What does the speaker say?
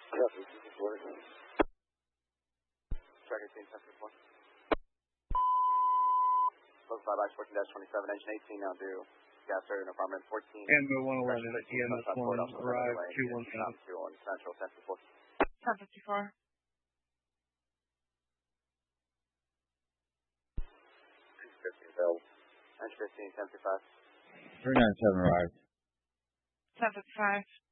Yeah, this is what it is. Track 18, 10-4. Close 5, Ash 14-27, engine 18 now due. Gas area in apartment 14. And the 111 at EMS 1 arrived 217. Central 10-4. 1054. Engine 15, 10-5. 397 arrived. 1055.